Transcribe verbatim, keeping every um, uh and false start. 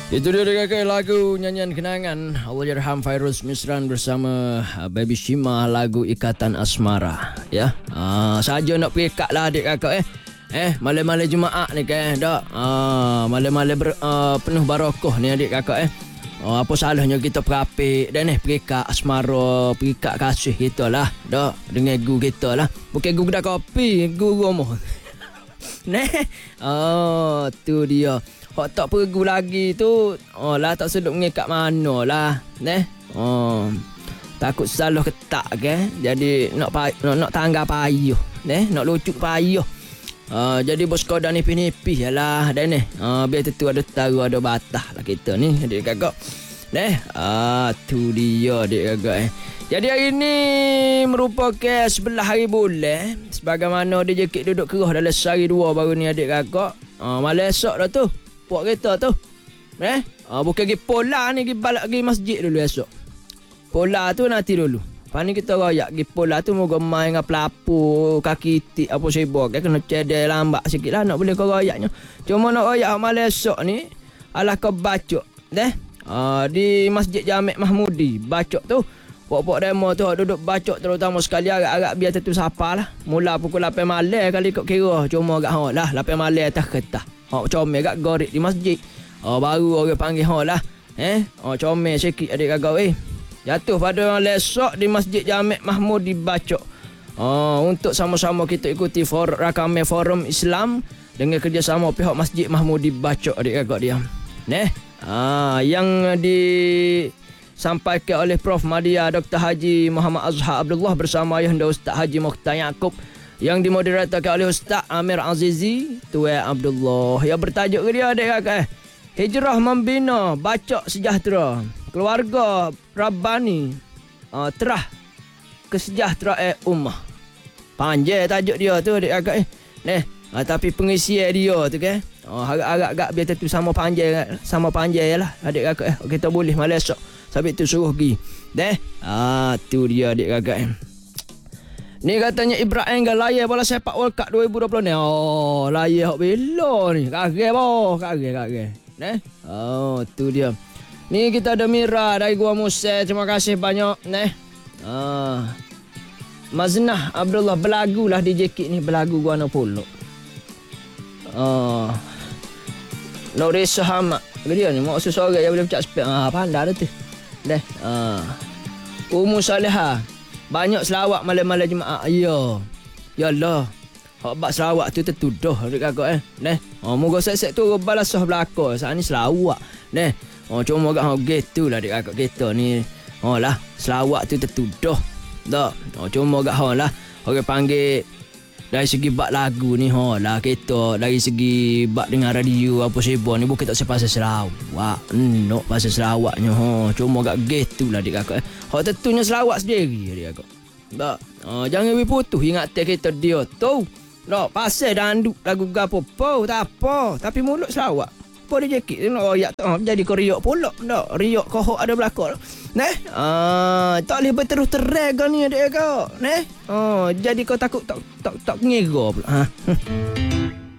Itu dia kakak lagu nyanyian kenangan Allahyarham Fairuz Misran bersama uh, Baby Shima, lagu Ikatan Asmara. Ya, uh, saja nak perikak lah adik kakak eh. Eh, malam-malam Jumaat ni kan, dak. Ah, malam-malam ber, uh, penuh barakah ni adik kakak eh. Oh, apa salahnya kita perapik dan eh perikak asmara, perikak kasih kita lah. Dak, dengan gu kita lah. Bukan gu kedai kopi, gu rumah. Neh. Oh, tu dia. Hak tak pergu lagi tu, oh lah tak sedut mengikat mana lah. Neh. Oh. Takut salah ketak ke. Jadi nak nak, nak tangga payuh. Neh, nak lucuk payuh. Uh, jadi bos kau dah nipih-nipih lah dan ni. Uh, biar tentu ada taru ada batah lah kita ni adik kakak. Neh, ah tu dia adik kakak eh. Jadi hari ni merupakan sebelah hari bulan. Sebagaimana dia jekit duduk kerah dalam sehari dua baru ni adik kakak. Uh, malam esok dah tu. Puak kereta tu. Eh, uh, bukan pergi pola ni, pergi balik pergi masjid dulu esok. Pola tu nanti dulu. Lepas ni kita royak pergi pola tu moga main dengan pelapu, kaki itik apa sebab. Kena cedek lambat sikit lah nak boleh kau royaknya. Cuma nak royak malam esok ni, alah kau bacok. Eh, uh, di Masjid Jamek Mahmudi. Bacok tu. Pok-pok demo tu duduk bacok terutama sekali agak-agak biar tentu sapa lah. Mula pukul lapan malam kali kau kira. Cuma agak hot lah. lapan malam atas kertas. Hok comel agak gorik di masjid. Oh, baru orang panggil hot lah. Eh, oh comel sikit adik kakak eh. Jatuh pada lesok di Masjid Jamek Mahmud dibacok. Oh, untuk sama-sama kita ikuti for, rakam forum Islam dengan kerjasama pihak Masjid Mahmud dibacok adik kakak dia. Neh, ah yang disampaikan oleh Prof Madya Doktor Haji Muhammad Azhar Abdullah bersama Ayahanda Ustaz Haji Mokhtar Yaakob yang dimoderatorkan oleh Ustaz Amir Azizi Tuan Abdullah. Yang bertajuk dia adik kakak eh. Hijrah membina bacok sejahtera. Keluarga Rabbani uh, terah kesejahteraan ummah. Panjang tajuk dia tu adik kakak eh. Neh, uh, tapi pengisian dia tu kan. Oh, agak-agak biar tentu sama panjang sama panjang lah adik kakak eh. Kita boleh malam esok. Sampai tu suruh pergi. Neh, ah tu dia adik kakak eh. Ni katanya Ibrahim kan layar bola sepak World Cup dua ribu dua puluh ni. Oh, layar hok bela ni. Kagak boh, kagak kagak. Neh. Oh, tu dia. Ni kita ada Mira dari Gua Musa. Terima kasih banyak. Neh. Ah. Maznah Abdullah belagu lah di J K ni. Belagu gua nak puluk. Ah. Nuri Sahamak. Dia ni maksud seorang yang boleh pecah spek. Ah, pandai dah tu. Neh. Ah. Umu Salihah. Banyak selawat malam-malam Jumaat. Ya. Yalah. Hak bak selawat tu tertuduh dekat kakak eh. Neh. Oh, moga set-set tu balasah belaka. Saat ni selawat. Neh. Oh, cuma agak hang gitu lah dekat kakak kita ni. Oh lah, selawat tu tertuduh. Tak. Oh, cuma agak hang lah. Orang panggil dari segi bak lagu ni ha lah kita dari segi bak dengar radio apa sebab ni bukan tak sepasal selawat. Nok pasal selawatnya ha. Cuma agak gitu lah dekat kakak. Hak tentunya selawat sendiri dia kakak. Tak. Oh, jangan we putus ingat kita dia tu. Tak, pasal danduk lagu gapo po tak apa, tapi mulut selawat. Apa dia jakit nak royak tu jadi kau riak pula. Tak, riak kau hok ada belakang. Neh. Ah, tak boleh berterus terang ni adik kau. Neh. Oh, jadi kau takut tak tak tak ngira pula. Ha.